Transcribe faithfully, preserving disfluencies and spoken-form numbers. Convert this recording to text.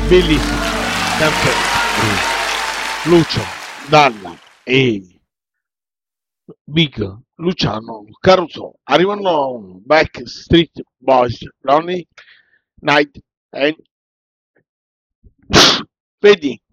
bellissima canzone. Lucio Dalla e Big Luciano Caruso arrivano Backstreet Boys, Lonely Night and vedi